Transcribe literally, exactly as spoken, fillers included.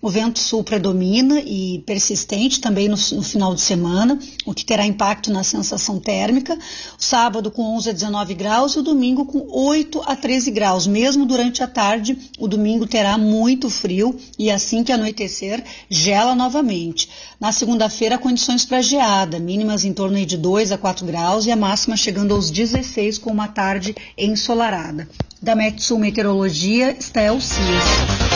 o vento sul predomina e persistente também no, no final de semana, o que terá impacto na sensação térmica. O sábado com onze a dezenove graus e o domingo com oito a treze graus. Mesmo durante a tarde, o domingo terá muito frio e assim que anoitecer, gela novamente. Na segunda-feira, condições para geada, mínimas em torno de dois a quatro graus e a máxima chegando aos dezesseis com uma tarde ensolarada. Da Metsul Meteorologia, Estel Cias.